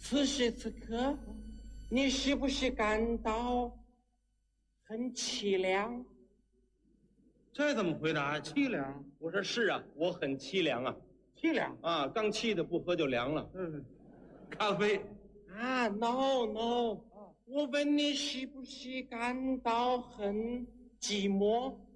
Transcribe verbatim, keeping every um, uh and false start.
此时此刻，你是不是感到很凄凉？ 这怎么回答？凄凉？ 我说是啊，我很凄凉啊。 凄凉啊，刚沏的不喝就凉了。 嗯，咖啡啊 ，no no，我问你是不是感到很寂寞？